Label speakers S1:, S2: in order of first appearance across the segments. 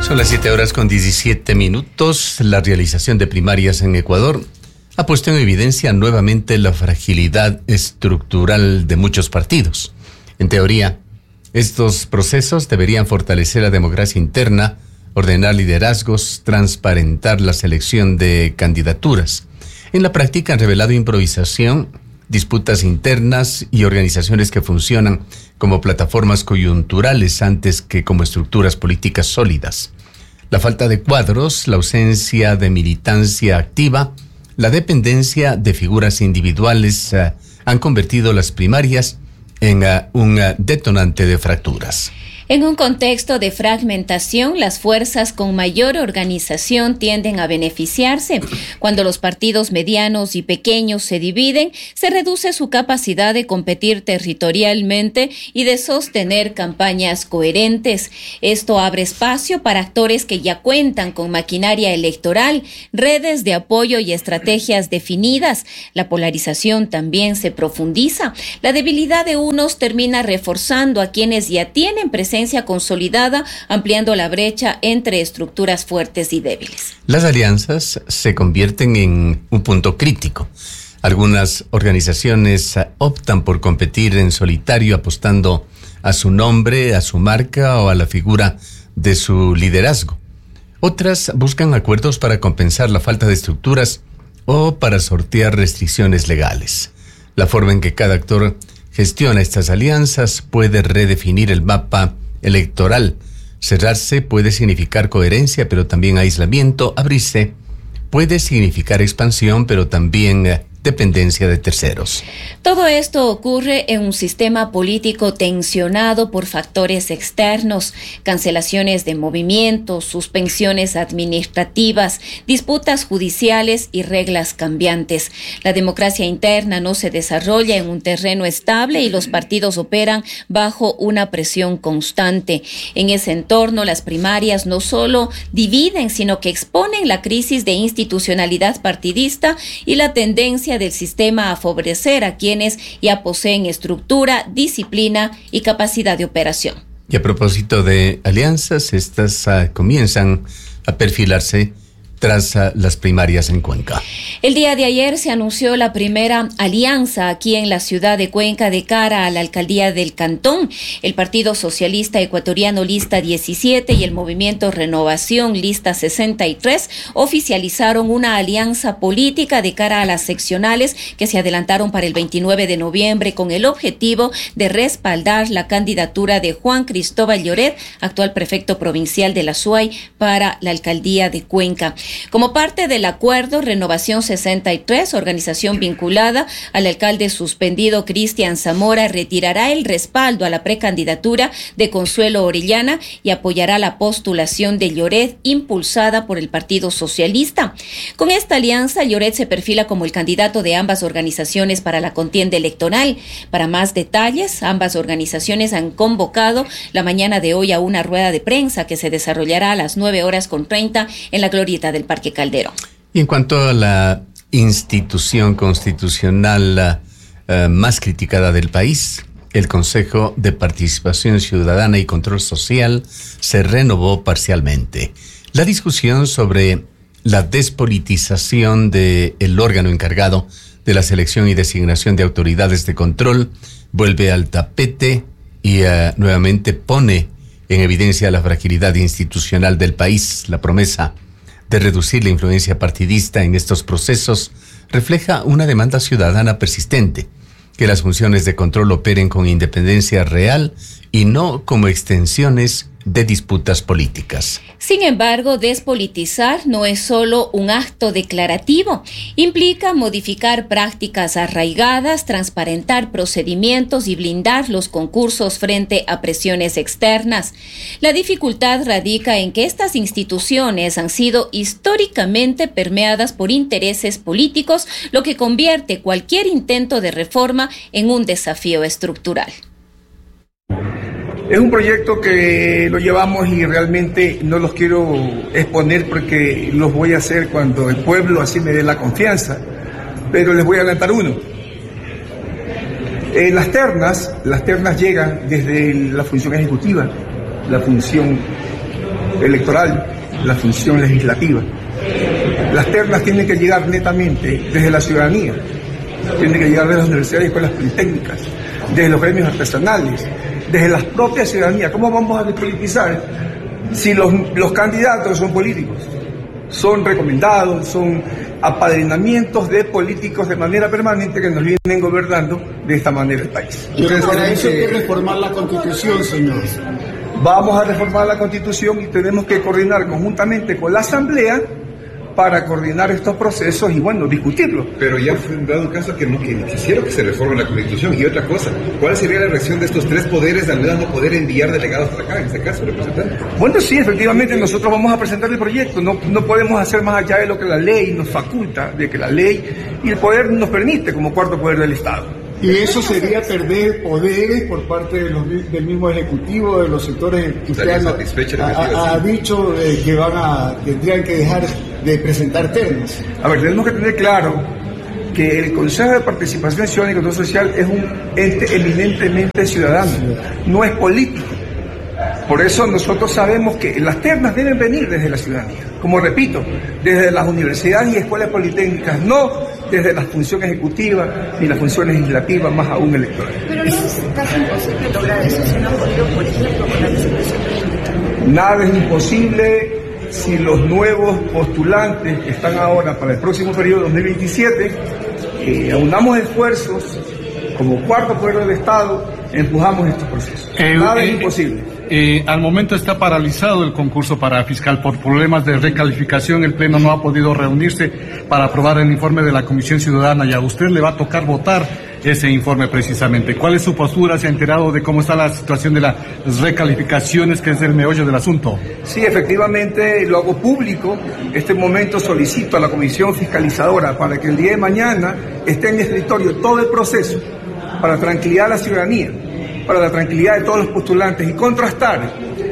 S1: Son las 7:17. La realización de primarias en Ecuador ha puesto en evidencia nuevamente la fragilidad estructural de muchos partidos. En teoría, estos procesos deberían fortalecer la democracia interna, ordenar liderazgos, transparentar la selección de candidaturas. En la práctica han revelado improvisación, disputas internas y organizaciones que funcionan como plataformas coyunturales antes que como estructuras políticas sólidas. La falta de cuadros, la ausencia de militancia activa, la dependencia de figuras individuales han convertido las primarias en un detonante de fracturas.
S2: En un contexto de fragmentación, las fuerzas con mayor organización tienden a beneficiarse. Cuando los partidos medianos y pequeños se dividen, se reduce su capacidad de competir territorialmente y de sostener campañas coherentes. Esto abre espacio para actores que ya cuentan con maquinaria electoral, redes de apoyo y estrategias definidas. La polarización también se profundiza. La debilidad de unos termina reforzando a quienes ya tienen presencia consolidada, ampliando la brecha entre estructuras fuertes y débiles.
S1: Las alianzas se convierten en un punto crítico. Algunas organizaciones optan por competir en solitario, apostando a su nombre, a su marca o a la figura de su liderazgo. Otras buscan acuerdos para compensar la falta de estructuras o para sortear restricciones legales. La forma en que cada actor gestiona estas alianzas puede redefinir el mapa electoral. Cerrarse puede significar coherencia, pero también aislamiento. Abrirse puede significar expansión, pero también dependencia de terceros.
S2: Todo esto ocurre en un sistema político tensionado por factores externos, cancelaciones de movimientos, suspensiones administrativas, disputas judiciales y reglas cambiantes. La democracia interna no se desarrolla en un terreno estable y los partidos operan bajo una presión constante. En ese entorno, las primarias no solo dividen, sino que exponen la crisis de institucionalidad partidista y la tendencia del sistema a favorecer a quienes ya poseen estructura, disciplina y capacidad de operación.
S1: Y a propósito de alianzas, estas comienzan a perfilarse tras las primarias en Cuenca.
S2: El día de ayer se anunció la primera alianza aquí en la ciudad de Cuenca de cara a la alcaldía del Cantón. El Partido Socialista Ecuatoriano Lista 17 y el Movimiento Renovación Lista 63 oficializaron una alianza política de cara a las seccionales que se adelantaron para el 29 de noviembre con el objetivo de respaldar la candidatura de Juan Cristóbal Lloret, actual prefecto provincial de la SUAY, para la alcaldía de Cuenca. Como parte del acuerdo, Renovación 63, organización vinculada al alcalde suspendido Cristian Zamora, retirará el respaldo a la precandidatura de Consuelo Orellana y apoyará la postulación de Lloret, impulsada por el Partido Socialista. Con esta alianza, Lloret se perfila como el candidato de ambas organizaciones para la contienda electoral. Para más detalles, ambas organizaciones han convocado la mañana de hoy a una rueda de prensa que se desarrollará a las 9:30 en la glorieta del Parque Calderón.
S1: Y en cuanto a la institución constitucional más criticada del país, el Consejo de Participación Ciudadana y Control Social se renovó parcialmente. La discusión sobre la despolitización del órgano encargado de la selección y designación de autoridades de control vuelve al tapete y nuevamente pone en evidencia la fragilidad institucional del país. La promesa de reducir la influencia partidista en estos procesos refleja una demanda ciudadana persistente, que las funciones de control operen con independencia real y no como extensiones de disputas políticas.
S2: Sin embargo, despolitizar no es solo un acto declarativo. Implica modificar prácticas arraigadas, transparentar procedimientos y blindar los concursos frente a presiones externas. La dificultad radica en que estas instituciones han sido históricamente permeadas por intereses políticos, lo que convierte cualquier intento de reforma en un desafío estructural.
S3: Es un proyecto que lo llevamos y realmente no los quiero exponer porque los voy a hacer cuando el pueblo así me dé la confianza, pero les voy a adelantar uno. Las ternas llegan desde la función ejecutiva, la función electoral, la función legislativa. Las ternas tienen que llegar netamente desde la ciudadanía, tienen que llegar desde las universidades y escuelas politécnicas, desde los gremios artesanales, desde las propias ciudadanías. ¿Cómo vamos a despolitizar si los candidatos son políticos? Son recomendados, son apadrinamientos de políticos de manera permanente que nos vienen gobernando de esta manera el país.
S4: Entonces, para eso hay que reformar la Constitución, señor.
S3: Vamos a reformar la Constitución y tenemos que coordinar conjuntamente con la Asamblea para coordinar estos procesos y, bueno, discutirlos.
S5: Pero ya fue dado caso que no quisieron que se reforme la Constitución. Y otra cosa, ¿cuál sería la reacción de estos tres poderes al no poder enviar delegados para acá, en este caso, representantes?
S3: Bueno, sí, efectivamente, nosotros vamos a presentar el proyecto. No podemos hacer más allá de lo que la ley nos faculta, de que la ley y el poder nos permite como cuarto poder del Estado.
S4: Y eso sería perder poderes por parte del mismo Ejecutivo, de los sectores que usted ha dicho que tendrían que dejar de presentar ternas.
S3: A ver, tenemos que tener claro que el Consejo de Participación Ciudadana y Control Social es un ente eminentemente ciudadano, no es político. Por eso nosotros sabemos que las ternas deben venir desde la ciudadanía, como repito, desde las universidades y escuelas politécnicas, no desde la función ejecutiva ni la función legislativa, más aún electoral.
S6: Pero no es casi imposible lograr eso si no han podido, por ejemplo, con la designación política.
S3: Nada es imposible si los nuevos postulantes que están ahora para el próximo periodo 2027 aunamos esfuerzos como cuarto poder del Estado, empujamos estos procesos. Nada es imposible.
S7: Al momento está paralizado el concurso para fiscal por problemas de recalificación. El Pleno no ha podido reunirse para aprobar el informe de la Comisión Ciudadana y a usted le va a tocar votar ese informe precisamente. ¿Cuál es su postura? ¿Se ha enterado de cómo está la situación de las recalificaciones, que es el meollo del asunto?
S3: Sí, efectivamente lo hago público. Este momento solicito a la Comisión Fiscalizadora para que el día de mañana esté en mi escritorio todo el proceso para tranquilidad de la ciudadanía, para la tranquilidad de todos los postulantes y contrastar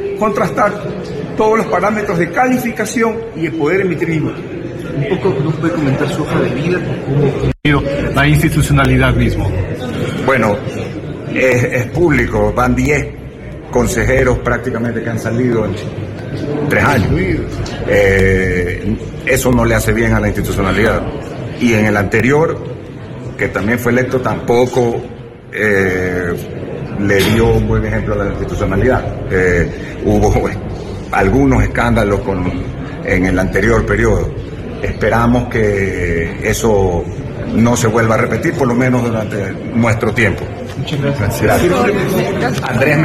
S3: todos los parámetros de calificación y el poder emitir mi voto.
S8: Un poco nos puede comentar su hoja de vida,
S7: cómo la institucionalidad mismo.
S9: Bueno, es público, van 10 consejeros prácticamente que han salido en 3 años. Eso no le hace bien a la institucionalidad. Y en el anterior, que también fue electo, tampoco le dio un buen ejemplo a la institucionalidad. Hubo algunos escándalos en el anterior periodo. Esperamos que eso no se vuelva a repetir, por lo menos durante nuestro tiempo.
S8: Muchas gracias.
S9: Andrés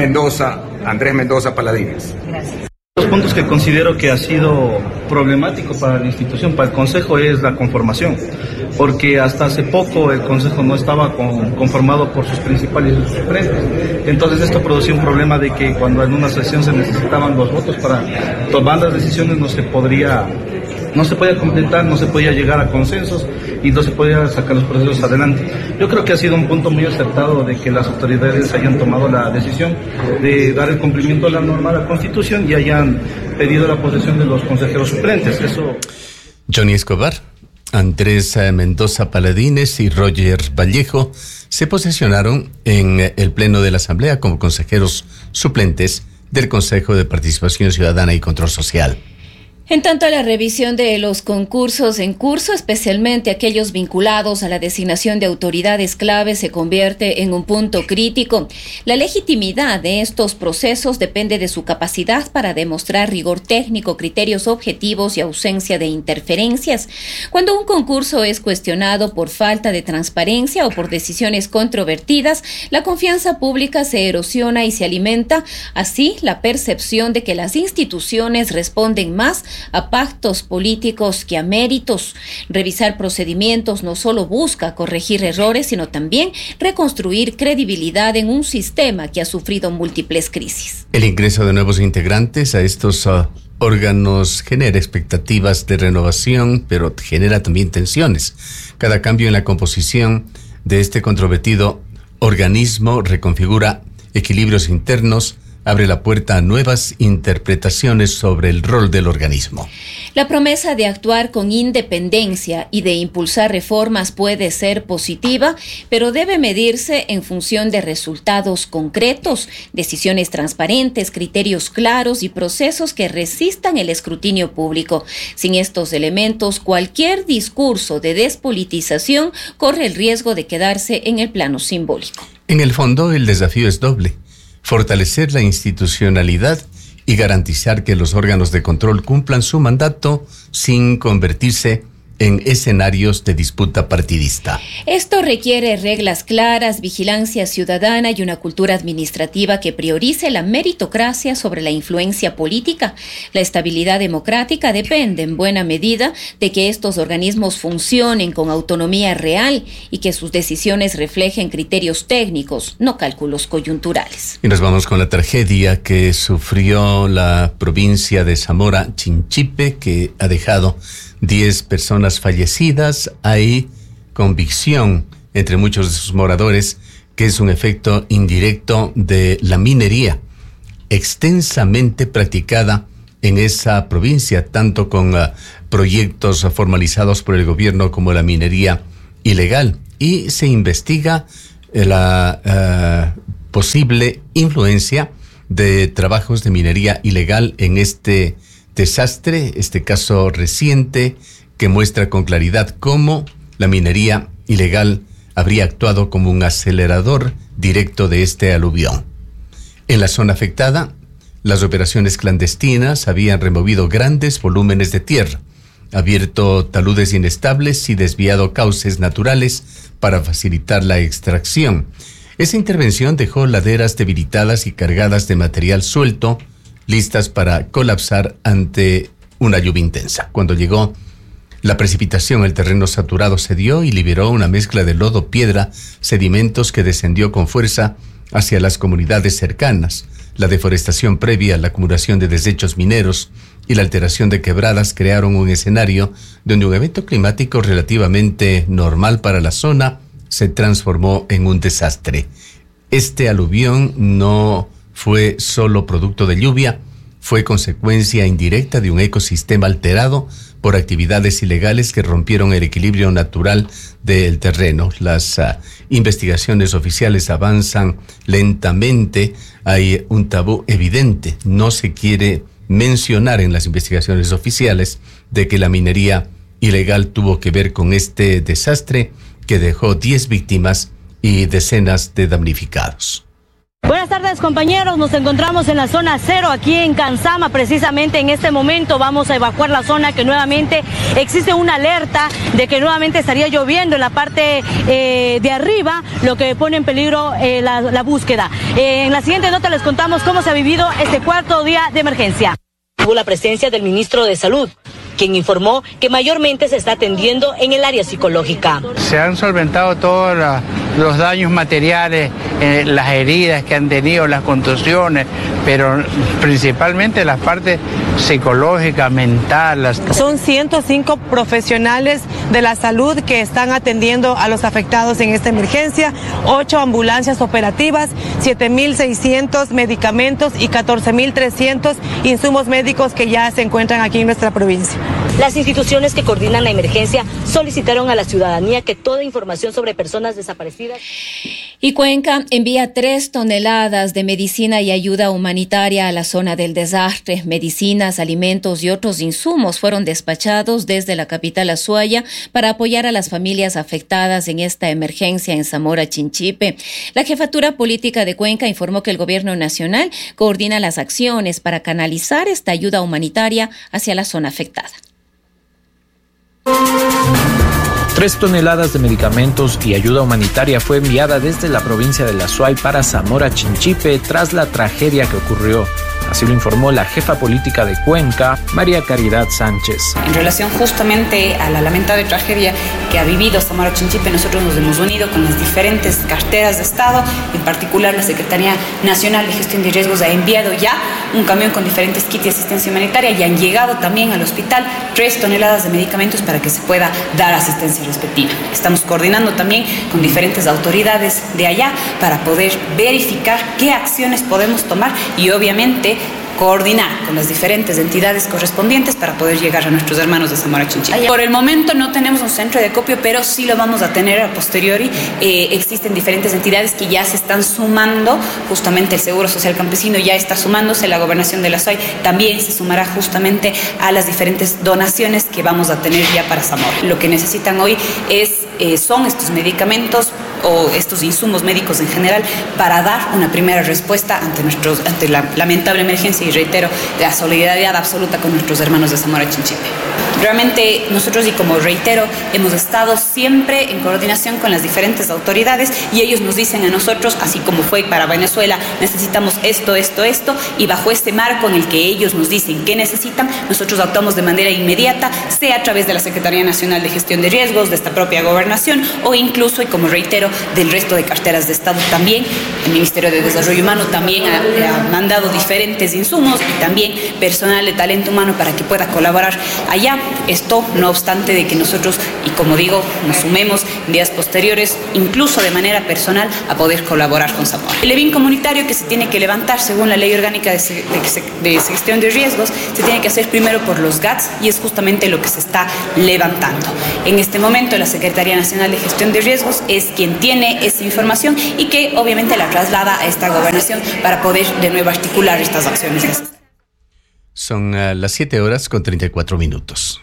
S9: Mendoza Paladines.
S6: Gracias.
S10: Los puntos que considero que ha sido problemático para la institución, para el Consejo, es la conformación, porque hasta hace poco el Consejo no estaba conformado por sus principales suplentes. Entonces esto producía un problema de que cuando en una sesión se necesitaban los votos para tomar las decisiones no se podía completar, no se podía llegar a consensos y no se podía sacar los procesos adelante. Yo creo que ha sido un punto muy acertado de que las autoridades hayan tomado la decisión de dar el cumplimiento a la norma de la Constitución y hayan pedido la posesión de los consejeros suplentes. Eso.
S1: Johnny Escobar, Andrés Mendoza Paladines y Roger Vallejo se posesionaron en el Pleno de la Asamblea como consejeros suplentes del Consejo de Participación Ciudadana y Control Social.
S2: En tanto a la revisión de los concursos en curso, especialmente aquellos vinculados a la designación de autoridades clave, se convierte en un punto crítico. La legitimidad de estos procesos depende de su capacidad para demostrar rigor técnico, criterios objetivos y ausencia de interferencias. Cuando un concurso es cuestionado por falta de transparencia o por decisiones controvertidas, la confianza pública se erosiona y se alimenta así la percepción de que las instituciones responden más a pactos políticos que a méritos. Revisar procedimientos no solo busca corregir errores, sino también reconstruir credibilidad en un sistema que ha sufrido múltiples crisis.
S1: El ingreso de nuevos integrantes a estos órganos genera expectativas de renovación, pero genera también tensiones. Cada cambio en la composición de este controvertido organismo reconfigura equilibrios internos, abre la puerta a nuevas interpretaciones sobre el rol del organismo.
S2: La promesa de actuar con independencia y de impulsar reformas puede ser positiva, pero debe medirse en función de resultados concretos, decisiones transparentes, criterios claros y procesos que resistan el escrutinio público. Sin estos elementos, cualquier discurso de despolitización corre el riesgo de quedarse en el plano simbólico.
S1: En el fondo, el desafío es doble: fortalecer la institucionalidad y garantizar que los órganos de control cumplan su mandato sin convertirse en escenarios de disputa partidista.
S2: Esto requiere reglas claras, vigilancia ciudadana y una cultura administrativa que priorice la meritocracia sobre la influencia política. La estabilidad democrática depende en buena medida de que estos organismos funcionen con autonomía real y que sus decisiones reflejen criterios técnicos, no cálculos coyunturales.
S1: Y nos vamos con la tragedia que sufrió la provincia de Zamora Chinchipe, que ha dejado 10 personas fallecidas. Hay convicción entre muchos de sus moradores que es un efecto indirecto de la minería extensamente practicada en esa provincia, tanto con proyectos formalizados por el gobierno como la minería ilegal. Y se investiga la posible influencia de trabajos de minería ilegal en este desastre, este caso reciente que muestra con claridad cómo la minería ilegal habría actuado como un acelerador directo de este aluvión. En la zona afectada, las operaciones clandestinas habían removido grandes volúmenes de tierra, abierto taludes inestables y desviado cauces naturales para facilitar la extracción. Esa intervención dejó laderas debilitadas y cargadas de material suelto, listas para colapsar ante una lluvia intensa. Cuando llegó la precipitación, el terreno saturado cedió y liberó una mezcla de lodo, piedra, sedimentos que descendió con fuerza hacia las comunidades cercanas. La deforestación previa, la acumulación de desechos mineros y la alteración de quebradas crearon un escenario donde un evento climático relativamente normal para la zona se transformó en un desastre. Este aluvión no fue solo producto de lluvia, fue consecuencia indirecta de un ecosistema alterado por actividades ilegales que rompieron el equilibrio natural del terreno. Las investigaciones oficiales avanzan lentamente. Hay un tabú evidente. No se quiere mencionar en las investigaciones oficiales de que la minería ilegal tuvo que ver con este desastre que dejó 10 víctimas y decenas de damnificados.
S11: Buenas tardes, compañeros, nos encontramos en la zona 0 aquí en Canzama. Precisamente en este momento vamos a evacuar la zona, que nuevamente existe una alerta de que nuevamente estaría lloviendo en la parte de arriba, lo que pone en peligro la búsqueda. En la siguiente nota les contamos cómo se ha vivido este cuarto día de emergencia. Hubo la presencia del ministro de Salud, quien informó que mayormente se está atendiendo en el área psicológica.
S12: Se han solventado todos los daños materiales, las heridas que han tenido, las contusiones, pero principalmente la parte psicológica, mental.
S13: Son 105 profesionales de la salud que están atendiendo a los afectados en esta emergencia, 8 ambulancias operativas, 7.600 medicamentos y 14.300 insumos médicos que ya se encuentran aquí en nuestra provincia.
S11: Las instituciones que coordinan la emergencia solicitaron a la ciudadanía que toda información sobre personas desaparecidas.
S2: Y Cuenca envía 3 toneladas de medicina y ayuda humanitaria a la zona del desastre. Medicinas, alimentos y otros insumos fueron despachados desde la capital Azuaya para apoyar a las familias afectadas en esta emergencia en Zamora Chinchipe. La jefatura política de Cuenca informó que el gobierno nacional coordina las acciones para canalizar esta ayuda humanitaria hacia la zona afectada.
S14: 3 toneladas de medicamentos y ayuda humanitaria fue enviada desde la provincia de La Suay para Zamora Chinchipe tras la tragedia que ocurrió. Así lo informó la jefa política de Cuenca, María Caridad Sánchez.
S15: En relación justamente a la lamentable tragedia que ha vivido Zamora Chinchipe, nosotros nos hemos unido con las diferentes carteras de Estado, en particular la Secretaría Nacional de Gestión de Riesgos ha enviado ya un camión con diferentes kits de asistencia humanitaria y han llegado también al hospital 3 toneladas de medicamentos para que se pueda dar asistencia respectiva. Estamos coordinando también con diferentes autoridades de allá para poder verificar qué acciones podemos tomar y obviamente coordinar con las diferentes entidades correspondientes para poder llegar a nuestros hermanos de Zamora Chinchipe. Por el momento no tenemos un centro de acopio, pero sí lo vamos a tener a posteriori. Existen diferentes entidades que ya se están sumando, justamente el Seguro Social Campesino ya está sumándose, la Gobernación de la SOAY también se sumará justamente a las diferentes donaciones que vamos a tener ya para Zamora. Lo que necesitan hoy son estos medicamentos o estos insumos médicos en general para dar una primera respuesta ante la lamentable emergencia, y reitero, la solidaridad absoluta con nuestros hermanos de Zamora Chinchipe. Realmente nosotros, y como reitero, hemos estado siempre en coordinación con las diferentes autoridades y ellos nos dicen a nosotros, así como fue para Venezuela, necesitamos esto, y bajo este marco en el que ellos nos dicen qué necesitan, nosotros actuamos de manera inmediata, sea a través de la Secretaría Nacional de Gestión de Riesgos, de esta propia gobernación, o incluso, y como reitero, del resto de carteras de Estado también. El Ministerio de Desarrollo Humano también ha mandado diferentes insumos y también personal de talento humano para que pueda colaborar allá. Esto no obstante de que nosotros, y como digo, nos sumemos en días posteriores, incluso de manera personal, a poder colaborar con Zamora. El EBIN comunitario que se tiene que levantar según la Ley Orgánica de Gestión de Riesgos se tiene que hacer primero por los GATS, y es justamente lo que se está levantando. En este momento la Secretaría Nacional de Gestión de Riesgos es quien tiene esa información y que obviamente la traslada a esta gobernación para poder de nuevo articular estas acciones.
S1: Son las 7:34.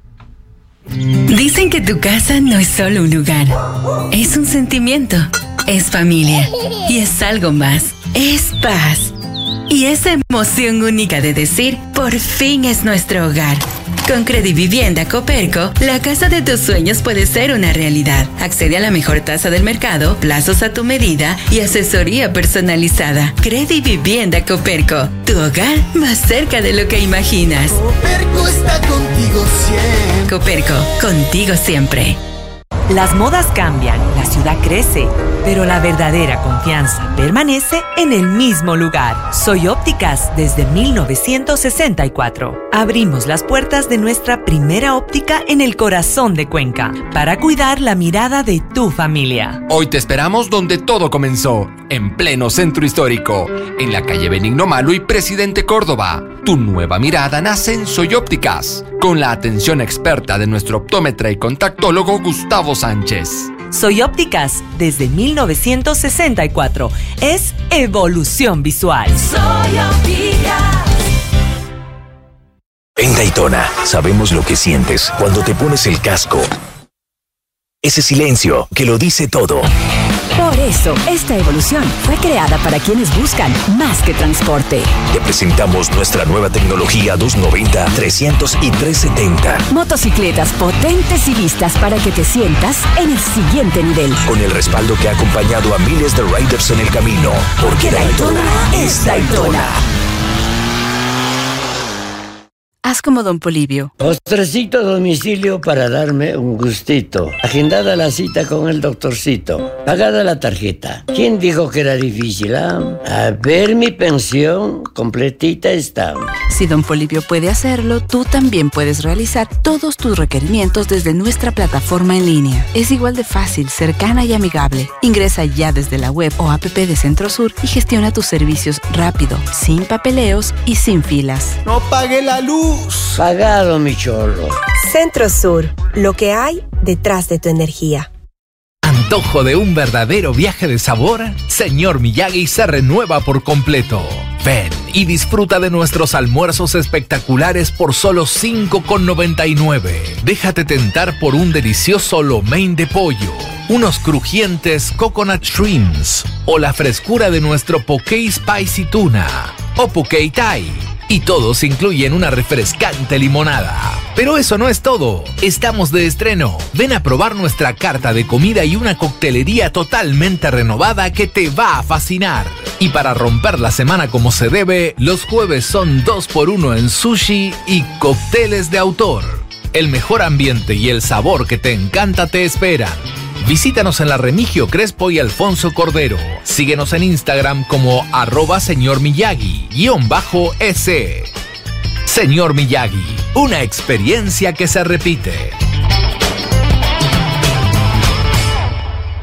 S16: Dicen que tu casa no es solo un lugar, es un sentimiento, es familia y es algo más, es paz. Y esa emoción única de decir, por fin es nuestro hogar. Con Credivivienda Coperco, la casa de tus sueños puede ser una realidad. Accede a la mejor tasa del mercado, plazos a tu medida y asesoría personalizada. Credivivienda Coperco, tu hogar más cerca de lo que imaginas.
S17: Coperco está contigo siempre.
S16: Coperco, contigo siempre.
S18: Las modas cambian, la ciudad crece, pero la verdadera confianza permanece en el mismo lugar. Soy Ópticas desde 1964. Abrimos las puertas de nuestra primera óptica en el corazón de Cuenca para cuidar la mirada de tu familia.
S19: Hoy te esperamos donde todo comenzó, en pleno centro histórico, en la calle Benigno Malo y Presidente Córdoba. Tu nueva mirada nace en Soy Ópticas, con la atención experta de nuestro optómetra y contactólogo Gustavo Sánchez.
S18: Soy Ópticas desde 1964. Es evolución visual.
S16: Soy Ópticas.
S20: En Daytona, sabemos lo que sientes cuando te pones el casco. Ese silencio que lo dice todo.
S21: Por eso, esta evolución fue creada para quienes buscan más que transporte.
S20: Te presentamos nuestra nueva tecnología 290, 300 y 370.
S21: Motocicletas potentes y listas para que te sientas en el siguiente nivel.
S20: Con el respaldo que ha acompañado a miles de riders en el camino. Porque Daytona es Daytona.
S21: Haz como Don Polibio.
S22: Postrecito a domicilio para darme un gustito. Agendada la cita con el doctorcito. Pagada la tarjeta. ¿Quién dijo que era difícil, ah? A ver, mi pensión completita está.
S21: Si Don Polibio puede hacerlo, tú también puedes realizar todos tus requerimientos desde nuestra plataforma en línea. Es igual de fácil, cercana y amigable. Ingresa ya desde la web o app de Centrosur y gestiona tus servicios rápido, sin papeleos y sin filas.
S17: No pague la luz.
S22: Pagado, mi cholo.
S23: Centrosur, lo que hay detrás de tu energía.
S24: ¿Antojo de un verdadero viaje de sabor? Señor Miyagi se renueva por completo. Ven y disfruta de nuestros almuerzos espectaculares por solo $5.99. Déjate tentar por un delicioso lo mein de pollo, unos crujientes coconut shrimps o la frescura de nuestro poke spicy tuna o poke thai. Y todos incluyen una refrescante limonada. Pero eso no es todo. Estamos de estreno. Ven a probar nuestra carta de comida y una coctelería totalmente renovada que te va a fascinar. Y para romper la semana como se debe, los jueves son 2x1 en sushi y cócteles de autor. El mejor ambiente y el sabor que te encanta te esperan. Visítanos en la Remigio Crespo y Alfonso Cordero. Síguenos en Instagram como @señormiyagi_s. Señor Miyagi, una experiencia que se repite.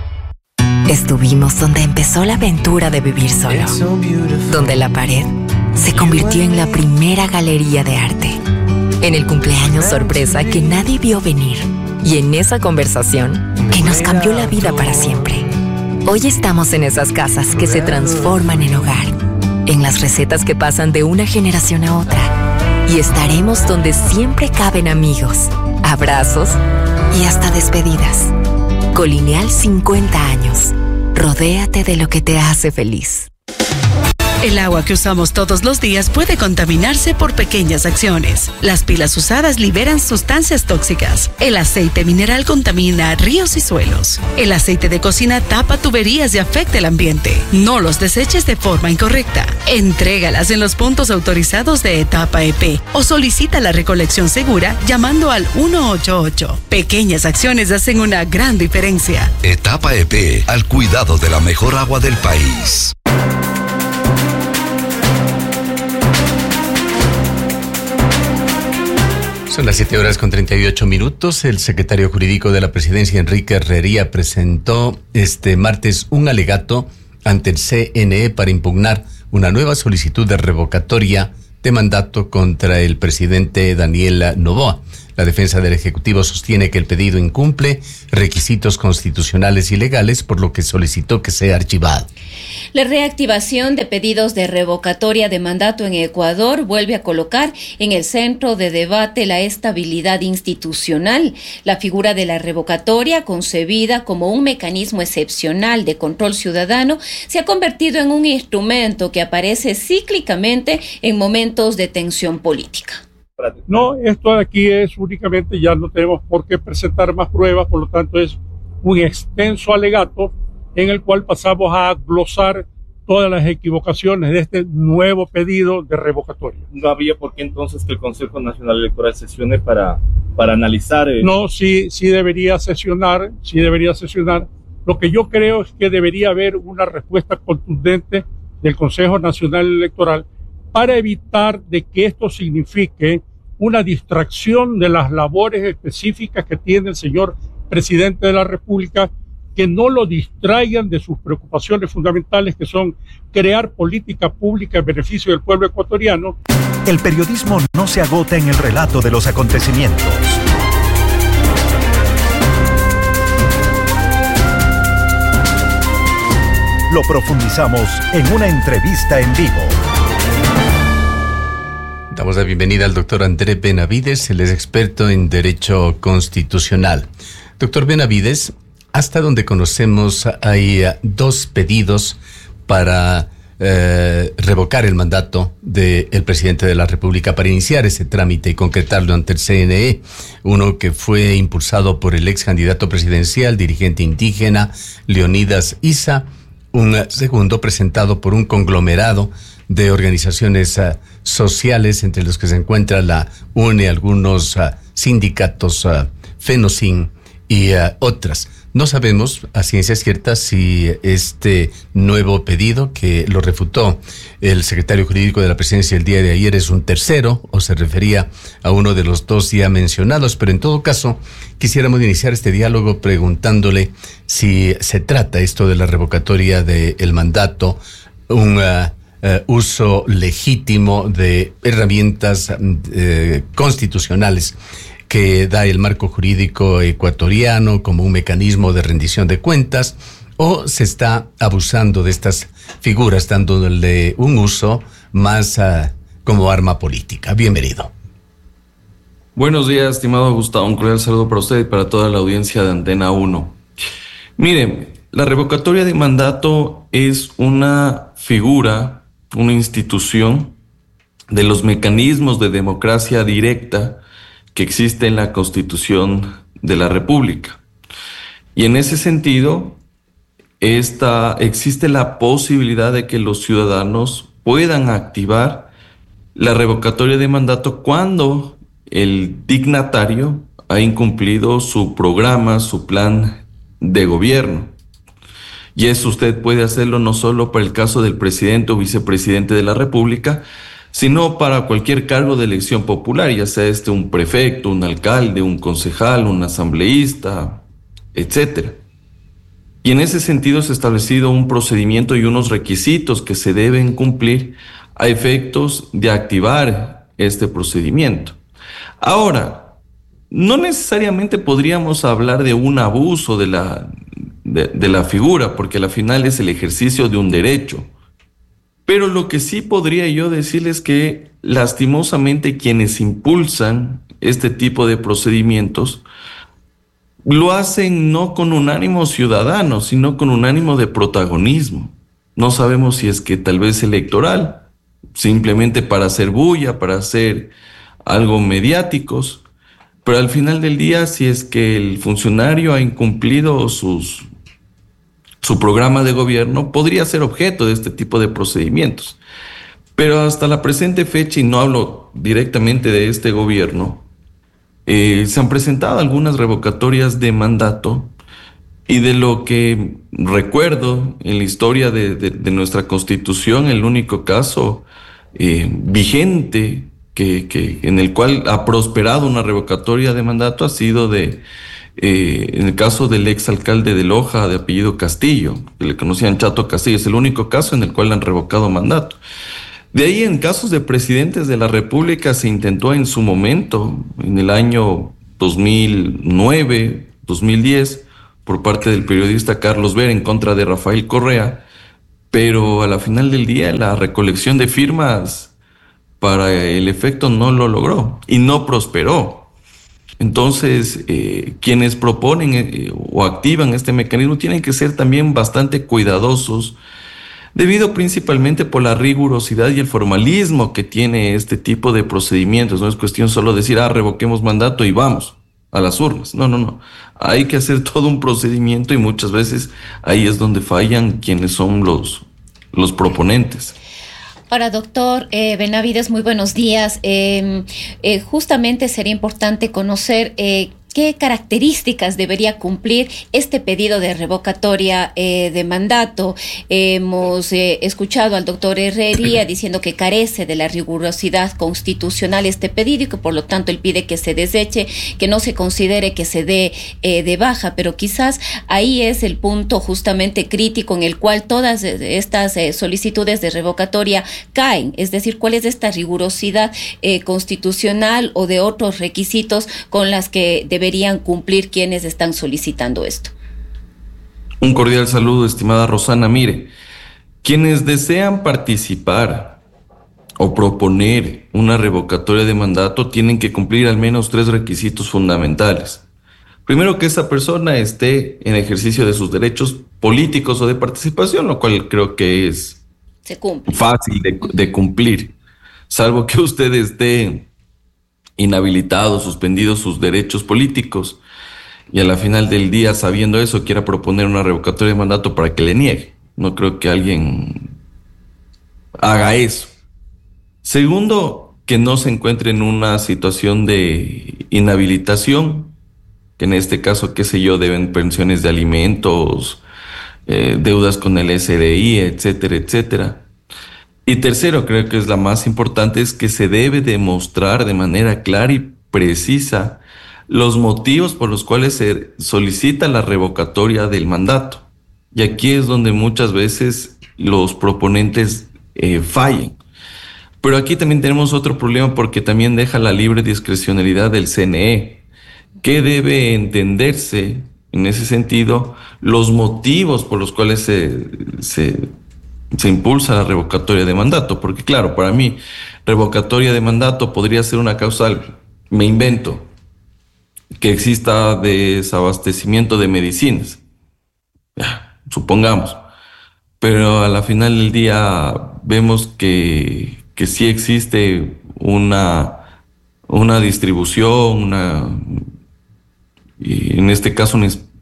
S25: Estuvimos donde empezó la aventura de vivir solo. Donde la pared
S3: se convirtió en la primera galería de arte. En el cumpleaños sorpresa que nadie vio venir. Y en esa conversación que nos cambió la vida para siempre. Hoy estamos en esas casas que se transforman en hogar. En las recetas que pasan de una generación a otra. Y estaremos donde siempre caben amigos, abrazos y hasta despedidas. Colineal 50 años. Rodéate de lo que te hace feliz.
S4: El agua que usamos todos los días puede contaminarse por pequeñas acciones. Las pilas usadas liberan sustancias tóxicas. El aceite mineral contamina ríos y suelos. El aceite de cocina tapa tuberías y afecta el ambiente. No los deseches de forma incorrecta. Entrégalas en los puntos autorizados de Etapa EP o solicita la recolección segura llamando al 188. Pequeñas acciones hacen una gran diferencia.
S5: Etapa EP, al cuidado de la mejor agua del país.
S1: Son las 7:38. El secretario jurídico de la Presidencia, Enrique Herrería, presentó este martes un alegato ante el CNE para impugnar una nueva solicitud de revocatoria de mandato contra el presidente Daniel Noboa. La defensa del Ejecutivo sostiene que el pedido incumple requisitos constitucionales y legales, por lo que solicitó que sea archivado.
S2: La reactivación de pedidos de revocatoria de mandato en Ecuador vuelve a colocar en el centro de debate la estabilidad institucional. La figura de la revocatoria, concebida como un mecanismo excepcional de control ciudadano, se ha convertido en un instrumento que aparece cíclicamente en momentos de tensión política.
S7: No, esto de aquí es únicamente, ya no tenemos por qué presentar más pruebas, por lo tanto es un extenso alegato en el cual pasamos a glosar todas las equivocaciones de este nuevo pedido de revocatoria.
S25: ¿No había por qué entonces que el Consejo Nacional Electoral sesione para analizar?
S7: No, sí debería sesionar, Lo que yo creo es que debería haber una respuesta contundente del Consejo Nacional Electoral para evitar de que esto signifique una distracción de las labores específicas que tiene el señor presidente de la República, que no lo distraigan de sus preocupaciones fundamentales, que son crear política pública en beneficio del pueblo ecuatoriano.
S26: El periodismo no se agota en el relato de los acontecimientos. Lo profundizamos en una entrevista en vivo.
S1: Damos la bienvenida al doctor Andrés Benavides, él es experto en Derecho Constitucional. Doctor Benavides, hasta donde conocemos hay dos pedidos para revocar el mandato del presidente de la República, para iniciar ese trámite y concretarlo ante el CNE. Uno que fue impulsado por el ex candidato presidencial, dirigente indígena, Leonidas Issa. Un segundo presentado por un conglomerado de organizaciones sociales, entre los que se encuentra la UNE, algunos sindicatos, FENOCIN y otras. No sabemos a ciencia cierta si este nuevo pedido, que lo refutó el secretario jurídico de la Presidencia el día de ayer, es un tercero o se refería a uno de los dos ya mencionados, pero en todo caso quisiéramos iniciar este diálogo preguntándole si se trata esto de la revocatoria del mandato, un uso legítimo de herramientas constitucionales que da el marco jurídico ecuatoriano como un mecanismo de rendición de cuentas, o se está abusando de estas figuras, dándole un uso más como arma política. Bienvenido.
S27: Buenos días, estimado Gustavo. Un cordial saludo para usted y para toda la audiencia de Antena 1. Mire, la revocatoria de mandato es una figura, una institución de los mecanismos de democracia directa que existe en la Constitución de la República. Y en ese sentido, existe la posibilidad de que los ciudadanos puedan activar la revocatoria de mandato cuando el dignatario ha incumplido su programa, su plan de gobierno. Y eso usted puede hacerlo no solo para el caso del presidente o vicepresidente de la República, sino para cualquier cargo de elección popular, ya sea un prefecto, un alcalde, un concejal, un asambleísta, etc. Y en ese sentido se ha establecido un procedimiento y unos requisitos que se deben cumplir a efectos de activar este procedimiento. Ahora, no necesariamente podríamos hablar de un abuso de la figura, porque al final es el ejercicio de un derecho. Pero lo que sí podría yo decirles es que lastimosamente quienes impulsan este tipo de procedimientos lo hacen no con un ánimo ciudadano, sino con un ánimo de protagonismo. No sabemos si es que tal vez electoral, simplemente para hacer bulla, para hacer algo mediáticos, pero al final del día, si es que el funcionario ha incumplido su programa de gobierno, podría ser objeto de este tipo de procedimientos. Pero hasta la presente fecha, y no hablo directamente de este gobierno, se han presentado algunas revocatorias de mandato, y de lo que recuerdo en la historia de nuestra Constitución, el único caso vigente en el cual ha prosperado una revocatoria de mandato ha sido en el caso del exalcalde de Loja, de apellido Castillo, que le conocían Chato Castillo. Es el único caso en el cual han revocado mandato. De ahí, en casos de presidentes de la República, se intentó en su momento, en el año 2009, 2010, por parte del periodista Carlos Vera en contra de Rafael Correa, pero a la final del día la recolección de firmas para el efecto no lo logró y no prosperó. Entonces, quienes proponen o activan este mecanismo tienen que ser también bastante cuidadosos, debido principalmente por la rigurosidad y el formalismo que tiene este tipo de procedimientos. No es cuestión solo de decir, revoquemos mandato y vamos a las urnas. No. Hay que hacer todo un procedimiento y muchas veces ahí es donde fallan quienes son los proponentes.
S2: Ahora, doctor Benavides, muy buenos días. Justamente sería importante conocer ¿qué características debería cumplir este pedido de revocatoria de mandato? Hemos escuchado al doctor Herrería diciendo que carece de la rigurosidad constitucional este pedido y que por lo tanto él pide que se deseche, que no se considere que se dé de baja, pero quizás ahí es el punto justamente crítico en el cual todas estas solicitudes de revocatoria caen, es decir, cuál es esta rigurosidad constitucional o de otros requisitos con las que deberían cumplir quienes están solicitando esto.
S27: Un cordial saludo, estimada Rosana. Mire, quienes desean participar o proponer una revocatoria de mandato tienen que cumplir al menos 3 requisitos fundamentales. Primero, que esa persona esté en ejercicio de sus derechos políticos o de participación, lo cual creo que es fácil de cumplir, salvo que usted esté inhabilitado, suspendido sus derechos políticos y a la final del día, sabiendo eso, quiera proponer una revocatoria de mandato para que le niegue. No creo que alguien haga eso. Segundo, que no se encuentre en una situación de inhabilitación, que en este caso, qué sé yo, deben pensiones de alimentos, deudas con el SRI, etcétera, etcétera. Y tercero, creo que es la más importante, es que se debe demostrar de manera clara y precisa los motivos por los cuales se solicita la revocatoria del mandato. Y aquí es donde muchas veces los proponentes fallan. Pero aquí también tenemos otro problema, porque también deja la libre discrecionalidad del CNE, que debe entenderse en ese sentido los motivos por los cuales se impulsa la revocatoria de mandato, porque claro, para mí, revocatoria de mandato podría ser una causal, me invento, que exista desabastecimiento de medicinas, supongamos, pero a la final del día vemos que sí existe una distribución, y en este caso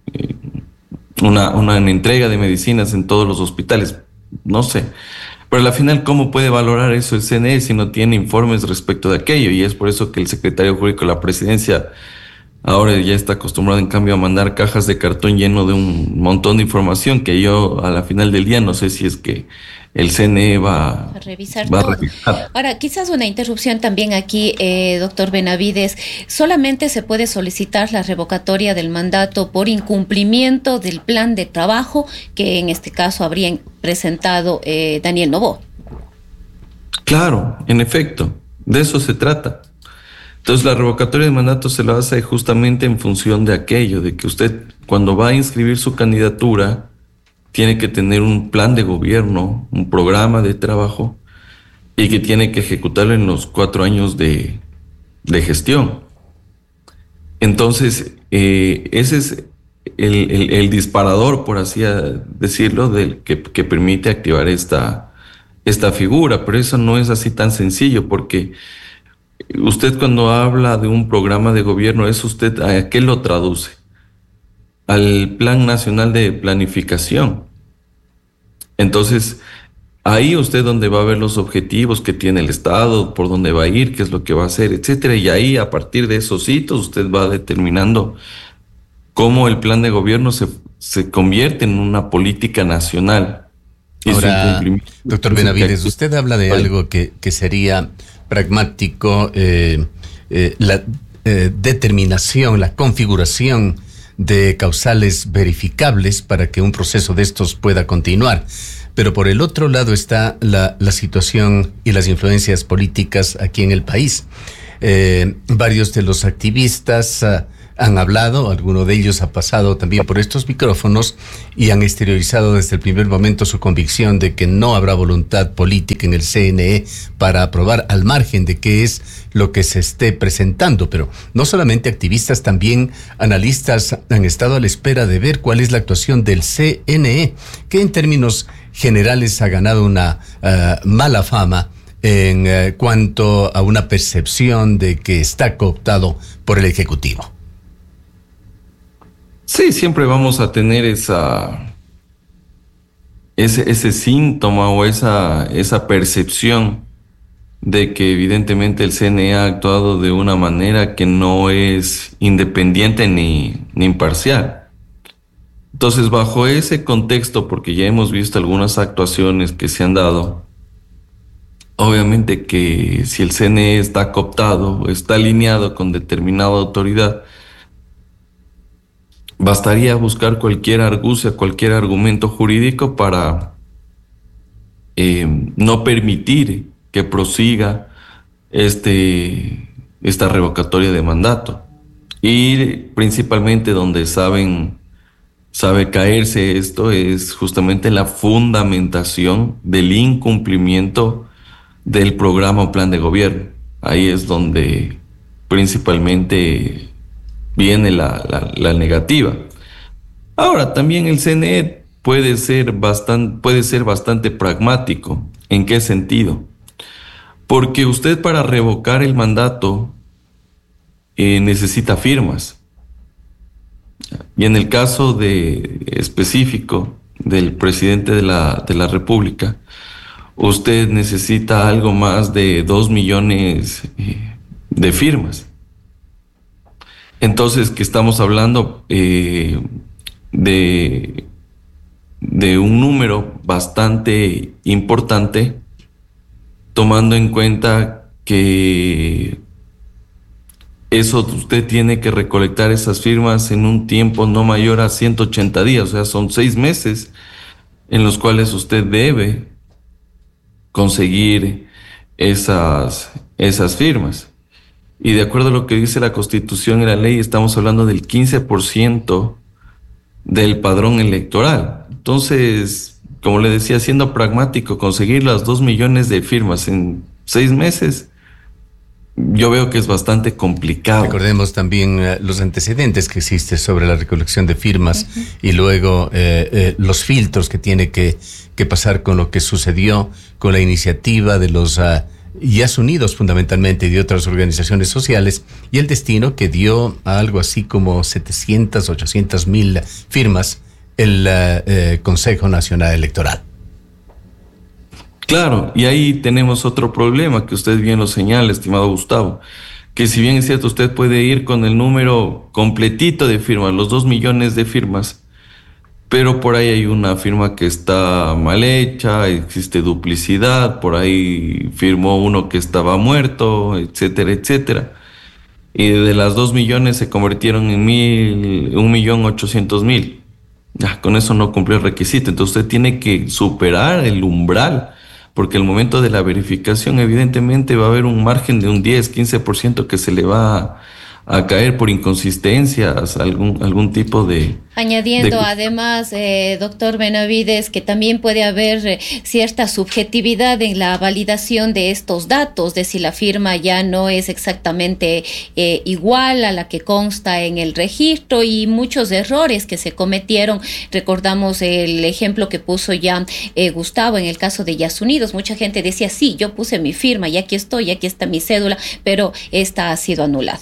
S27: una entrega de medicinas en todos los hospitales. No sé, pero al final, ¿cómo puede valorar eso el CNE si no tiene informes respecto de aquello? Y es por eso que el secretario jurídico de la presidencia ahora ya está acostumbrado, en cambio, a mandar cajas de cartón lleno de un montón de información que yo a la final del día no sé si es que el CNE va a revisar.
S2: Ahora, quizás una interrupción también aquí, doctor Benavides. ¿Solamente se puede solicitar la revocatoria del mandato por incumplimiento del plan de trabajo que en este caso habría presentado Daniel Noboa?
S27: Claro, en efecto, de eso se trata. Entonces la revocatoria de mandato se lo hace justamente en función de aquello, de que usted cuando va a inscribir su candidatura tiene que tener un plan de gobierno, un programa de trabajo y que tiene que ejecutarlo en los 4 años de gestión. Entonces, ese es el disparador, por así decirlo, que permite activar esta figura, pero eso no es así tan sencillo, porque usted cuando habla de un programa de gobierno, ¿usted a qué lo traduce? Al Plan Nacional de Planificación. Entonces, ahí usted donde va a ver los objetivos que tiene el Estado, por dónde va a ir, qué es lo que va a hacer, etcétera. Y ahí, a partir de esos hitos, usted va determinando cómo el plan de gobierno se convierte en una política nacional.
S1: Ahora, doctor Benavides, usted habla de algo que sería pragmático, la determinación, la configuración de causales verificables para que un proceso de estos pueda continuar. Pero por el otro lado está la situación y las influencias políticas aquí en el país. Varios de los activistas han hablado, alguno de ellos ha pasado también por estos micrófonos y han exteriorizado desde el primer momento su convicción de que no habrá voluntad política en el CNE para aprobar, al margen de qué es lo que se esté presentando. Pero no solamente activistas, también analistas han estado a la espera de ver cuál es la actuación del CNE, que en términos generales ha ganado una mala fama en cuanto a una percepción de que está cooptado por el Ejecutivo.
S27: Sí, siempre vamos a tener ese síntoma o esa percepción de que evidentemente el CNE ha actuado de una manera que no es independiente ni imparcial. Entonces, bajo ese contexto, porque ya hemos visto algunas actuaciones que se han dado, obviamente que si el CNE está cooptado o está alineado con determinada autoridad, bastaría buscar cualquier argucia, cualquier argumento jurídico para no permitir que prosiga esta revocatoria de mandato. Y principalmente donde sabe caerse esto es justamente la fundamentación del incumplimiento del programa o plan de gobierno. Ahí es donde principalmente viene la negativa. Ahora, también el CNE puede ser bastante pragmático. ¿En qué sentido? Porque usted para revocar el mandato necesita firmas. Y en el caso específico del presidente de la República, usted necesita algo más de 2 millones de firmas. Entonces, que estamos hablando de un número bastante importante, tomando en cuenta que usted tiene que recolectar esas firmas en un tiempo no mayor a 180 días, o sea, son 6 meses en los cuales usted debe conseguir esas firmas. Y de acuerdo a lo que dice la Constitución y la ley, estamos hablando del 15% del padrón electoral. Entonces, como le decía, siendo pragmático, conseguir las 2 millones de firmas en 6 meses, yo veo que es bastante complicado.
S1: Recordemos también los antecedentes que existen sobre la recolección de firmas y luego los filtros que tiene que pasar con lo que sucedió con la iniciativa de los Yas Unidos fundamentalmente y de otras organizaciones sociales, y el destino que dio a algo así como 700, 800 mil firmas el Consejo Nacional Electoral.
S27: Claro, y ahí tenemos otro problema que usted bien lo señala, estimado Gustavo, que si bien es cierto usted puede ir con el número completito de firmas, los 2 millones de firmas, pero por ahí hay una firma que está mal hecha, existe duplicidad, por ahí firmó uno que estaba muerto, etcétera, etcétera. Y de las 2 millones se convirtieron en 1.800.000. Ya, con eso no cumplió el requisito. Entonces usted tiene que superar el umbral porque al momento de la verificación evidentemente va a haber un margen de un 10-15% que se le va a caer por inconsistencias, algún tipo de...
S2: Añadiendo además, doctor Benavides, que también puede haber cierta subjetividad en la validación de estos datos, de si la firma ya no es exactamente igual a la que consta en el registro, y muchos errores que se cometieron. Recordamos el ejemplo que puso ya Gustavo en el caso de Yasunidos. Mucha gente decía, sí, yo puse mi firma y aquí estoy, aquí está mi cédula, pero esta ha sido anulada.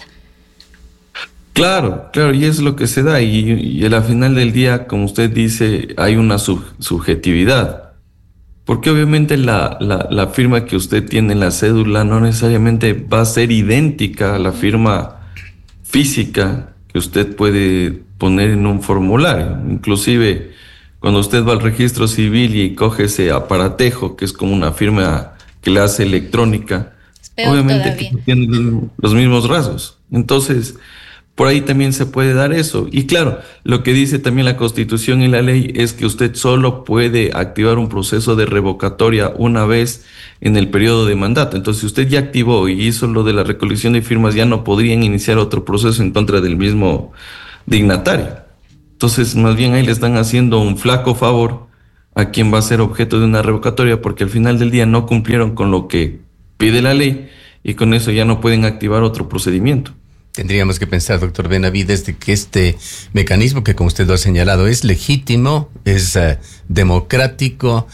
S27: Claro, y es lo que se da, y al final del día, como usted dice, hay una subjetividad, porque obviamente la firma que usted tiene en la cédula no necesariamente va a ser idéntica a la firma física que usted puede poner en un formulario. Inclusive, cuando usted va al registro civil y coge ese aparatejo, que es como una firma que le hace electrónica, obviamente tiene los mismos rasgos. Entonces, por ahí también se puede dar eso. Y claro, lo que dice también la Constitución y la ley es que usted solo puede activar un proceso de revocatoria una vez en el periodo de mandato. Entonces, si usted ya activó y hizo lo de la recolección de firmas, ya no podrían iniciar otro proceso en contra del mismo dignatario. Entonces, más bien ahí le están haciendo un flaco favor a quien va a ser objeto de una revocatoria, porque al final del día no cumplieron con lo que pide la ley y con eso ya no pueden activar otro procedimiento.
S1: Tendríamos que pensar, doctor Benavides, de que este mecanismo, que como usted lo ha señalado, es legítimo, es democrático,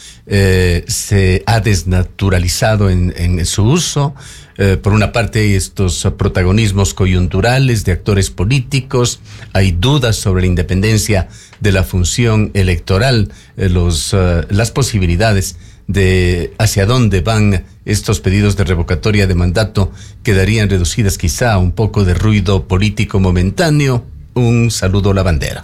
S1: se ha desnaturalizado en su uso. Por una parte hay estos protagonismos coyunturales de actores políticos, hay dudas sobre la independencia de la función electoral, las posibilidades de hacia dónde van estos pedidos de revocatoria de mandato quedarían reducidas quizá a un poco de ruido político momentáneo. Un saludo a la bandera.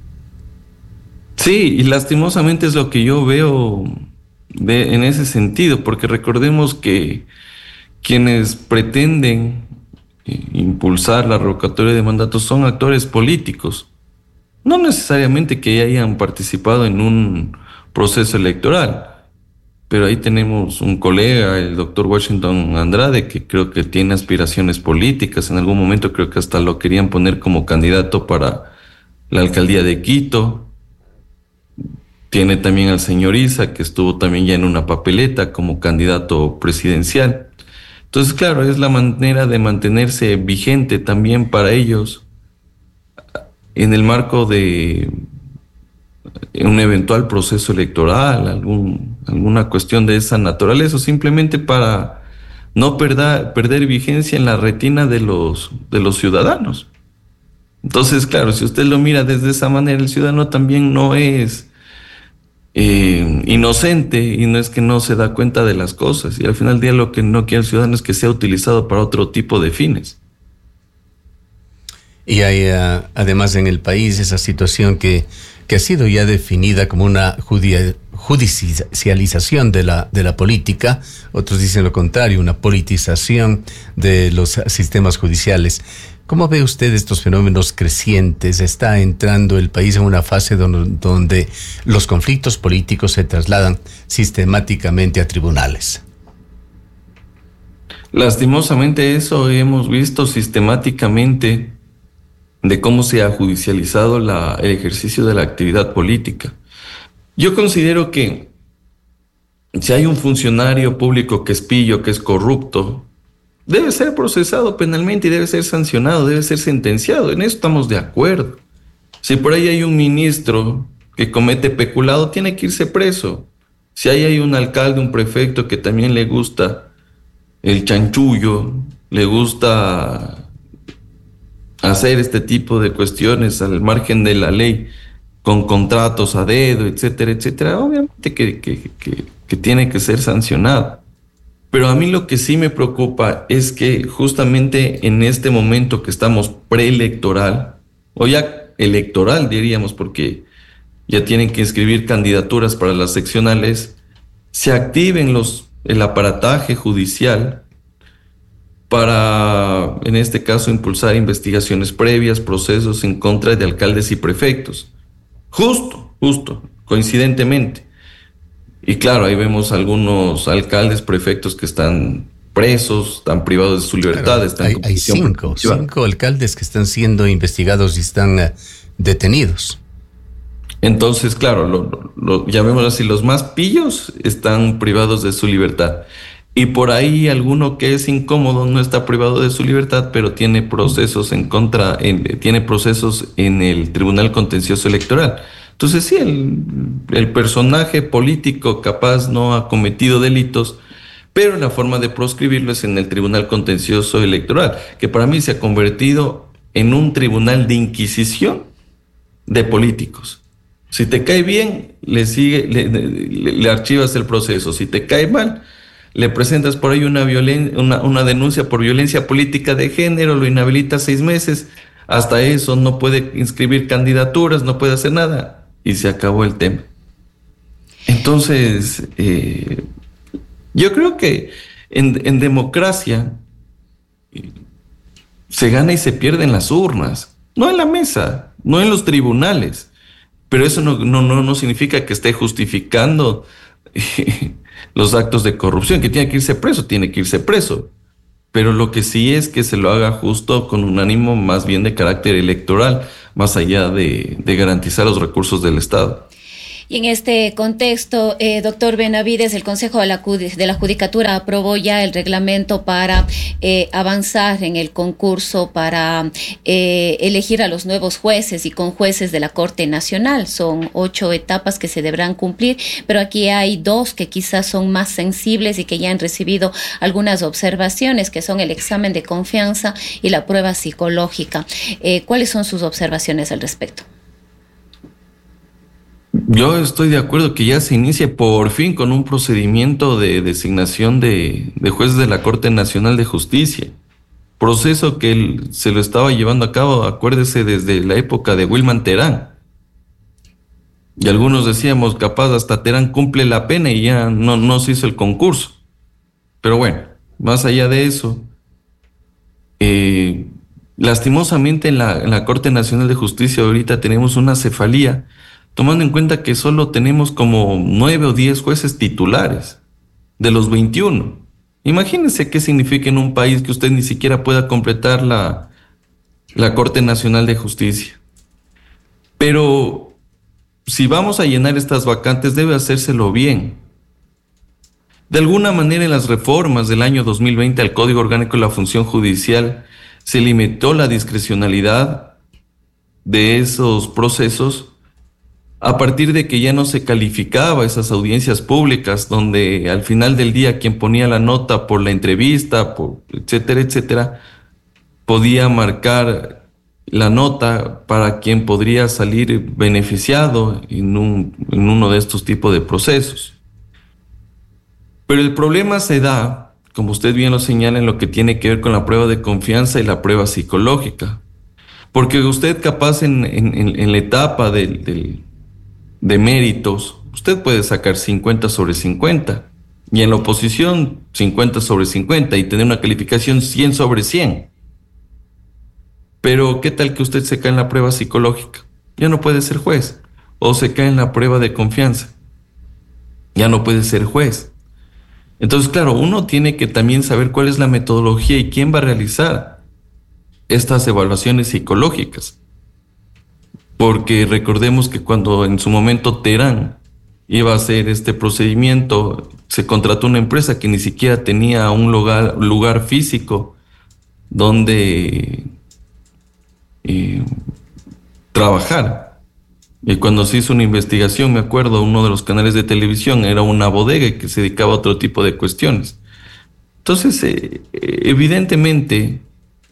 S27: Sí, y lastimosamente es lo que yo veo en ese sentido, porque recordemos que quienes pretenden impulsar la revocatoria de mandato son actores políticos, no necesariamente que hayan participado en un proceso electoral. Pero ahí tenemos un colega, el doctor Washington Andrade, que creo que tiene aspiraciones políticas. En algún momento creo que hasta lo querían poner como candidato para la alcaldía de Quito. Tiene también al señor Isa, que estuvo también ya en una papeleta como candidato presidencial. Entonces, claro, es la manera de mantenerse vigente también para ellos en el marco de un eventual proceso electoral, alguna cuestión de esa naturaleza, o simplemente para no perder vigencia en la retina de los ciudadanos. Entonces, claro, si usted lo mira desde esa manera, el ciudadano también no es inocente, y no es que no se da cuenta de las cosas, y al final del día lo que no quiere el ciudadano es que sea utilizado para otro tipo de fines.
S1: Y hay además en el país esa situación que ha sido ya definida como una judicialización de la política. Otros dicen lo contrario, una politización de los sistemas judiciales. ¿Cómo ve usted estos fenómenos crecientes? ¿Está entrando el país en una fase donde los conflictos políticos se trasladan sistemáticamente a tribunales?
S27: Lastimosamente eso hemos visto sistemáticamente, de cómo se ha judicializado el ejercicio de la actividad política. Yo considero que si hay un funcionario público que es pillo, que es corrupto, debe ser procesado penalmente y debe ser sancionado, debe ser sentenciado. En eso estamos de acuerdo. Si por ahí hay un ministro que comete peculado, tiene que irse preso. Si ahí hay un alcalde, un prefecto que también le gusta el chanchullo, le gusta hacer este tipo de cuestiones al margen de la ley, con contratos a dedo, etcétera, etcétera, obviamente que tiene que ser sancionado. Pero a mí lo que sí me preocupa es que justamente en este momento que estamos preelectoral, o ya electoral diríamos, porque ya tienen que inscribir candidaturas para las seccionales, se activen el aparataje judicial para, en este caso, impulsar investigaciones previas, procesos en contra de alcaldes y prefectos. Justo, coincidentemente. Y claro, ahí vemos algunos alcaldes, prefectos que están presos, están privados de su libertad.
S1: Claro, hay cinco alcaldes que están siendo investigados y están detenidos.
S27: Entonces, claro, llamémoslo así, los más pillos están privados de su libertad. Y por ahí alguno que es incómodo no está privado de su libertad, pero tiene procesos tiene procesos en el Tribunal Contencioso Electoral. Entonces sí, el personaje político capaz no ha cometido delitos, pero la forma de proscribirlo es en el Tribunal Contencioso Electoral, que para mí se ha convertido en un tribunal de inquisición de políticos. Si te cae bien, le archivas el proceso. Si te cae mal, le presentas por ahí una denuncia por violencia política de género, lo inhabilitas 6 meses, hasta eso no puede inscribir candidaturas, no puede hacer nada, y se acabó el tema. Entonces, yo creo que en democracia se gana y se pierde en las urnas, no en la mesa, no en los tribunales, pero eso no significa que esté justificando los actos de corrupción. Que tiene que irse preso, pero lo que sí es que se lo haga justo, con un ánimo más bien de carácter electoral, más allá de garantizar los recursos del Estado.
S2: Y en este contexto, doctor Benavides, el Consejo de la Judicatura aprobó ya el reglamento para avanzar en el concurso para elegir a los nuevos jueces y conjueces de la Corte Nacional. Son 8 etapas que se deberán cumplir, pero aquí hay 2 que quizás son más sensibles y que ya han recibido algunas observaciones, que son el examen de confianza y la prueba psicológica. ¿Cuáles son sus observaciones al respecto?
S27: Yo estoy de acuerdo que ya se inicie por fin con un procedimiento de designación de jueces de la Corte Nacional de Justicia. Proceso que se lo estaba llevando a cabo, acuérdese, desde la época de Wilman Terán. Y algunos decíamos, capaz hasta Terán cumple la pena y ya no se hizo el concurso. Pero bueno, más allá de eso, lastimosamente en la Corte Nacional de Justicia ahorita tenemos una cefalía, tomando en cuenta que solo tenemos como 9 o 10 jueces titulares de los 21. Imagínense qué significa en un país que usted ni siquiera pueda completar la Corte Nacional de Justicia. Pero si vamos a llenar estas vacantes, debe hacérselo bien. De alguna manera, en las reformas del año 2020 al Código Orgánico de la Función Judicial se limitó la discrecionalidad de esos procesos, a partir de que ya no se calificaba esas audiencias públicas, donde al final del día quien ponía la nota por la entrevista, etcétera, etcétera, podía marcar la nota para quien podría salir beneficiado en uno de estos tipos de procesos. Pero el problema se da, como usted bien lo señala, en lo que tiene que ver con la prueba de confianza y la prueba psicológica. Porque usted capaz en la etapa de méritos, usted puede sacar 50 sobre 50 y en la oposición 50 sobre 50 y tener una calificación 100 sobre 100. Pero ¿qué tal que usted se cae en la prueba psicológica? Ya no puede ser juez. O se cae en la prueba de confianza, ya no puede ser juez. Entonces, claro, uno tiene que también saber cuál es la metodología y quién va a realizar estas evaluaciones psicológicas. Porque recordemos que cuando en su momento Terán iba a hacer este procedimiento, se contrató una empresa que ni siquiera tenía un lugar físico donde trabajar. Y cuando se hizo una investigación, me acuerdo, uno de los canales de televisión era una bodega que se dedicaba a otro tipo de cuestiones. Entonces, evidentemente,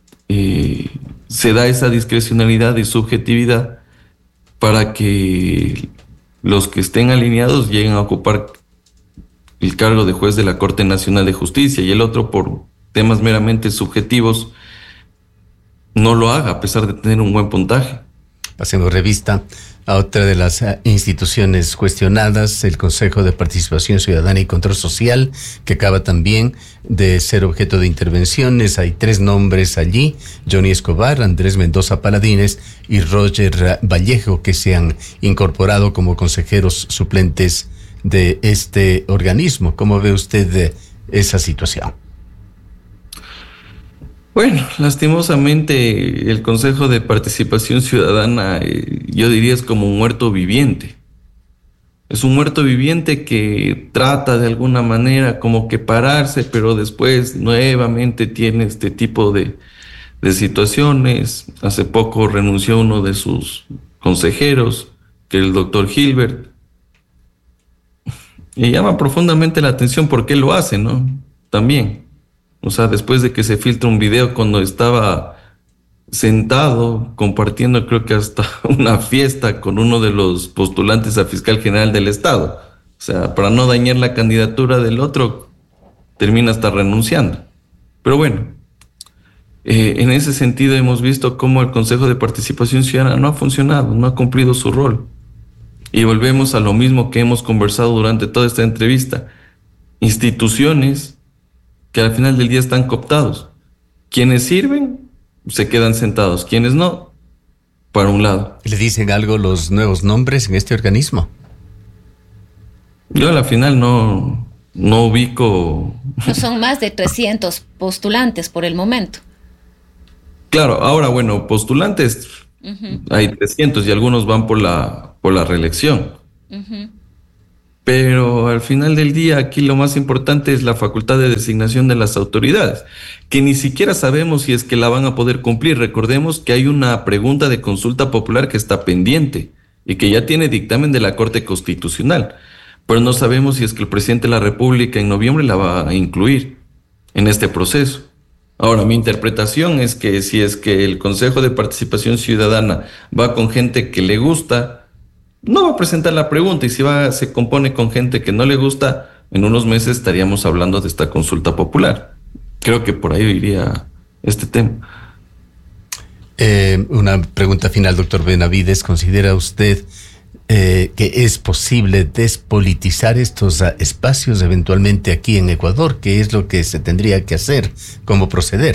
S27: se da esa discrecionalidad y subjetividad para que los que estén alineados lleguen a ocupar el cargo de juez de la Corte Nacional de Justicia y el otro, por temas meramente subjetivos, no lo haga a pesar de tener un buen puntaje.
S1: Pasemos revista a otra de las instituciones cuestionadas, el Consejo de Participación Ciudadana y Control Social, que acaba también de ser objeto de intervenciones. Hay 3 nombres allí: Johnny Escobar, Andrés Mendoza Paladines y Roger Vallejo, que se han incorporado como consejeros suplentes de este organismo. ¿Cómo ve usted esa situación?
S27: Bueno, lastimosamente el Consejo de Participación Ciudadana, yo diría, es como un muerto viviente. Es un muerto viviente que trata de alguna manera como que pararse, pero después nuevamente tiene este tipo de situaciones. Hace poco renunció uno de sus consejeros, que es el doctor Gilbert. Y llama profundamente la atención por qué lo hace, ¿no? También. O sea, después de que se filtra un video cuando estaba sentado compartiendo, creo que hasta una fiesta con uno de los postulantes a fiscal general del estado. O sea, para no dañar la candidatura del otro, termina hasta renunciando. Pero bueno, en ese sentido hemos visto cómo el Consejo de Participación Ciudadana no ha funcionado, no ha cumplido su rol. Y volvemos a lo mismo que hemos conversado durante toda esta entrevista. Instituciones que al final del día están cooptados. Quienes sirven se quedan sentados, quienes no, para un lado.
S1: ¿Le dicen algo los nuevos nombres en este organismo?
S27: Yo a la final no ubico...
S2: Son más de 300 postulantes por el momento.
S27: Claro, ahora bueno, postulantes hay 300 y algunos van por la reelección. Pero al final del día aquí lo más importante es la facultad de designación de las autoridades, que ni siquiera sabemos si es que la van a poder cumplir. Recordemos que hay una pregunta de consulta popular que está pendiente y que ya tiene dictamen de la Corte Constitucional, pero no sabemos si es que el presidente de la República en noviembre la va a incluir en este proceso. Ahora, mi interpretación es que si es que el Consejo de Participación Ciudadana va con gente que le gusta, no va a presentar la pregunta, y si se compone con gente que no le gusta, en unos meses estaríamos hablando de esta consulta popular. Creo que por ahí iría este tema.
S1: Una pregunta final, doctor Benavides. ¿Considera usted que es posible despolitizar estos espacios eventualmente aquí en Ecuador? ¿Qué es lo que se tendría que hacer? ¿Cómo proceder?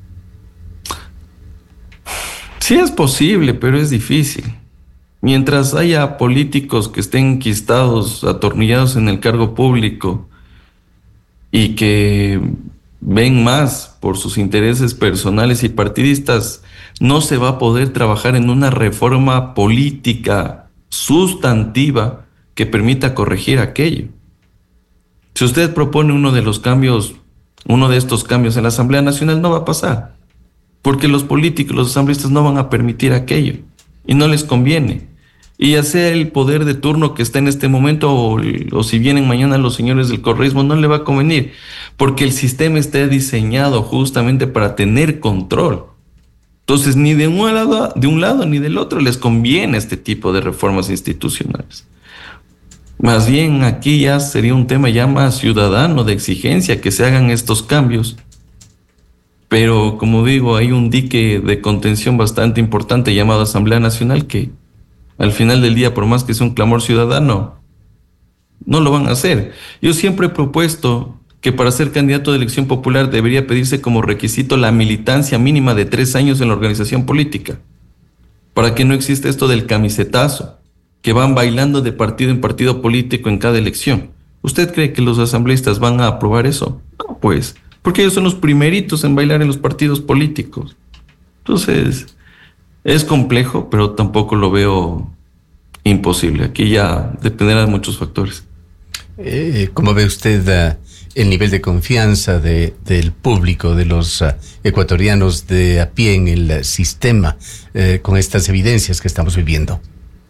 S27: Sí es posible, pero es difícil. Mientras haya políticos que estén enquistados, atornillados en el cargo público y que ven más por sus intereses personales y partidistas, no se va a poder trabajar en una reforma política sustantiva que permita corregir aquello. Si usted propone uno de estos cambios en la Asamblea Nacional, no va a pasar, porque los políticos, los asambleístas no van a permitir aquello. Y no les conviene. Y ya sea el poder de turno que está en este momento o si vienen mañana los señores del correísmo, no le va a convenir, porque el sistema está diseñado justamente para tener control. Entonces, ni de un lado ni del otro les conviene este tipo de reformas institucionales. Más bien aquí ya sería un tema ya más ciudadano, de exigencia, que se hagan estos cambios. Pero, como digo, hay un dique de contención bastante importante llamado Asamblea Nacional que, al final del día, por más que sea un clamor ciudadano, no lo van a hacer. Yo siempre he propuesto que para ser candidato de elección popular debería pedirse como requisito la militancia mínima de 3 años en la organización política, para que no exista esto del camisetazo, que van bailando de partido en partido político en cada elección. ¿Usted cree que los asambleístas van a aprobar eso? No, pues, porque ellos son los primeritos en bailar en los partidos políticos. Entonces, es complejo, pero tampoco lo veo imposible. Aquí ya dependerá de muchos factores.
S1: ¿Cómo ve usted el nivel de confianza del público, de los ecuatorianos de a pie en el sistema, con estas evidencias que estamos viviendo?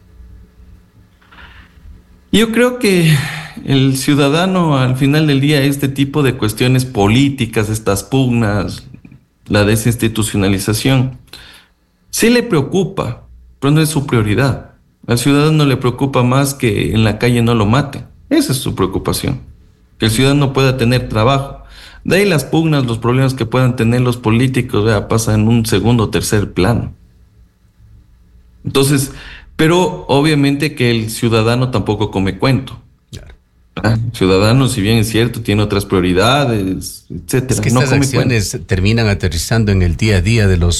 S27: Yo creo que el ciudadano, al final del día, este tipo de cuestiones políticas, estas pugnas, la desinstitucionalización, sí le preocupa, pero no es su prioridad. Al ciudadano le preocupa más que en la calle no lo maten. Esa es su preocupación, que el ciudadano pueda tener trabajo. De ahí las pugnas, los problemas que puedan tener los políticos, pasan en un segundo o tercer plano. Entonces, pero obviamente que el ciudadano tampoco come cuento. El ciudadano, si bien es cierto, tiene otras prioridades, etcétera.
S1: Es que estas acciones terminan aterrizando en el día a día de los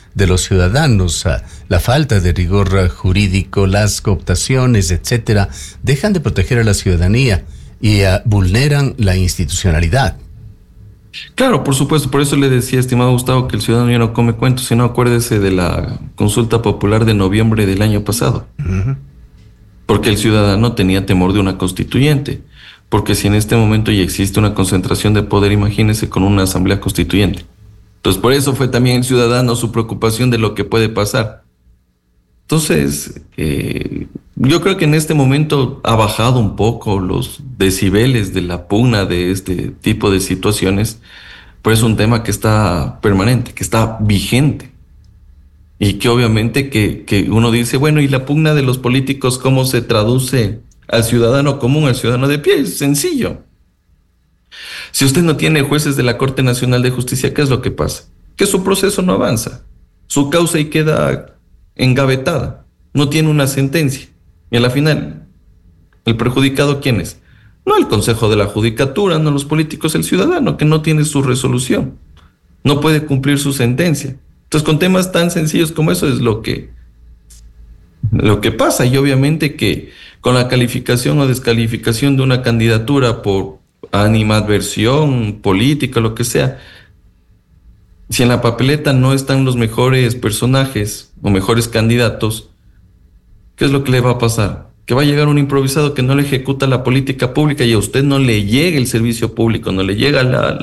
S1: de los ciudadanos. La falta de rigor jurídico, las cooptaciones, etcétera, dejan de proteger a la ciudadanía y vulneran la institucionalidad.
S27: Claro, por supuesto, por eso le decía, estimado Gustavo, que el ciudadano ya no come cuentos, sino acuérdese de la consulta popular de noviembre del año pasado. Porque el ciudadano tenía temor de una constituyente, porque si en este momento ya existe una concentración de poder, imagínese con una asamblea constituyente. Entonces, por eso fue también el ciudadano su preocupación de lo que puede pasar. Entonces, yo creo que en este momento ha bajado un poco los decibeles de la pugna de este tipo de situaciones, pero es un tema que está permanente, que está vigente. Y que obviamente que uno dice, bueno, ¿y la pugna de los políticos cómo se traduce al ciudadano común, al ciudadano de pie? Es sencillo. Si usted no tiene jueces de la Corte Nacional de Justicia, ¿qué es lo que pasa? Que su proceso no avanza, su causa y queda engavetada, no tiene una sentencia. Y a la final, ¿el perjudicado quién es? No el Consejo de la Judicatura, no los políticos, el ciudadano, que no tiene su resolución, no puede cumplir su sentencia. Entonces, con temas tan sencillos como eso es lo que pasa. Y obviamente que con la calificación o descalificación de una candidatura por animadversión política, lo que sea, si en la papeleta no están los mejores personajes o mejores candidatos, ¿qué es lo que le va a pasar? Que va a llegar un improvisado que no le ejecuta la política pública y a usted no le llega el servicio público, no le llega la